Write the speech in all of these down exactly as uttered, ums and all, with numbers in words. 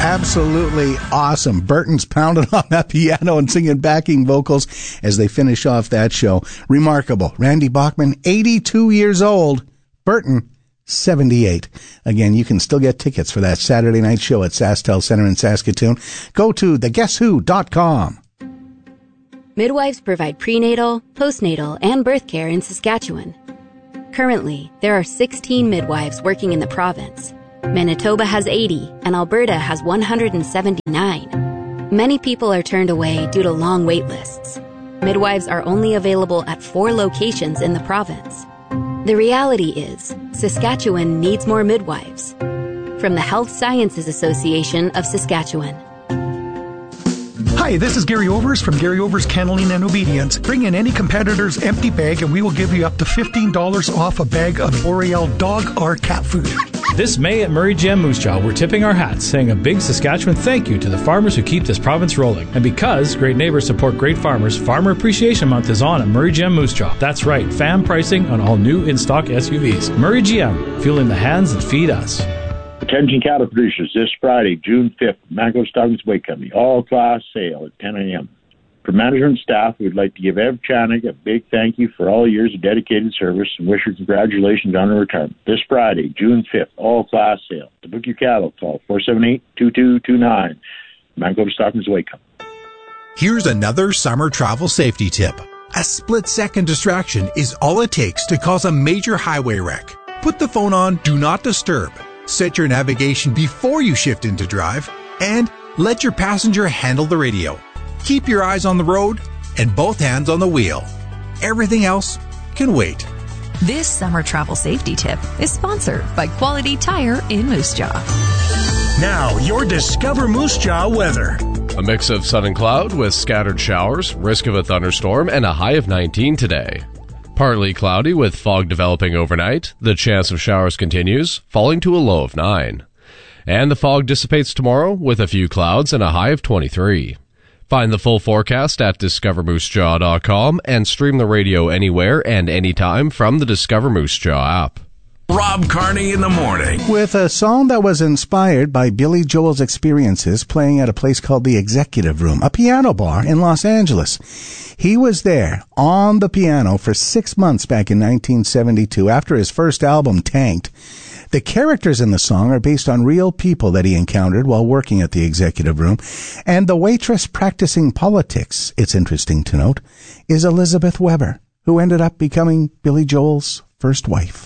Absolutely awesome. Burton's pounding on that piano and singing backing vocals as they finish off that show. Remarkable. Randy Bachman, eighty-two years old. Burton, seventy-eight. Again, you can still get tickets for that Saturday night show at SaskTel Center in Saskatoon. Go to the guess who dot com. Midwives provide prenatal, postnatal, and birth care in Saskatchewan. Currently, there are sixteen midwives working in the province. Manitoba has eighty, and Alberta has one hundred seventy-nine. Many people are turned away due to long wait lists. Midwives are only available at four locations in the province. The reality is, Saskatchewan needs more midwives. From the Health Sciences Association of Saskatchewan. Hi, this is Gary Overs from Gary Overs Kenneling and Obedience. Bring in any competitor's empty bag and we will give you up to fifteen dollars off a bag of Boreal dog or cat food. This May at Murray G M Moose Jaw, we're tipping our hats, saying a big Saskatchewan thank you to the farmers who keep this province rolling. And because great neighbors support great farmers, Farmer Appreciation Month is on at Murray G M Moose Jaw. That's right, fan pricing on all new in-stock S U Vs. Murray G M, fueling the hands that feed us. Attention cattle producers, this Friday, June fifth, Manitoba Stockman's Weight Company, all-class sale at ten a.m. For management and staff, we'd like to give Ev Chanik a big thank you for all years of dedicated service and wish her congratulations on her retirement. This Friday, June fifth, all-class sale. To book your cattle, call four seven eight, two two two nine. Manitoba Stockman's Weight Company. Here's another summer travel safety tip. A split-second distraction is all it takes to cause a major highway wreck. Put the phone on Do Not Disturb. Set your navigation before you shift into drive, and let your passenger handle the radio. Keep your eyes on the road and both hands on the wheel. Everything else can wait. This summer travel safety tip is sponsored by Quality Tire in Moose Jaw. Now, your Discover Moose Jaw weather. A mix of sun and cloud with scattered showers, risk of a thunderstorm, and a high of nineteen today. Partly cloudy with fog developing overnight. The chance of showers continues, falling to a low of nine. And the fog dissipates tomorrow with a few clouds and a high of twenty-three. Find the full forecast at discover moose jaw dot com and stream the radio anywhere and anytime from the Discover Moose Jaw app. Rob Carney in the morning. With a song that was inspired by Billy Joel's experiences playing at a place called the Executive Room, a piano bar in Los Angeles. He was there on the piano for six months back in nineteen seventy-two after his first album tanked. The characters in the song are based on real people that he encountered while working at the Executive Room. And the waitress practicing politics, it's interesting to note, is Elizabeth Weber, who ended up becoming Billy Joel's first wife.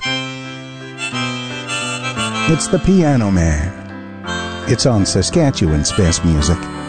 It's the Piano Man. It's on Saskatchewan's Best Music.